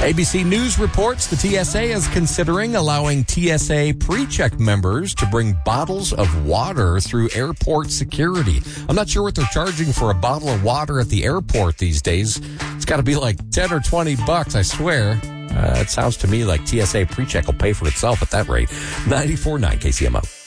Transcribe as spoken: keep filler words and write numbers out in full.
A B C News reports the T S A is considering allowing T S A pre-check members to bring bottles of water through airport security. I'm not sure what they're charging for a bottle of water at the airport these days. It's got to be like ten or twenty bucks, I swear. Uh, it sounds to me like T S A pre-check will pay for itself at that rate. ninety-four point nine K C M O.